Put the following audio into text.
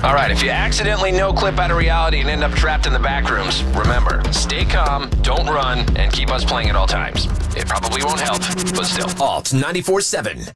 All right, if you accidentally no-clip out of reality and end up trapped in the back rooms, remember, stay calm, don't run, and keep us playing at all times. It probably won't help, but still. Alt 94.7.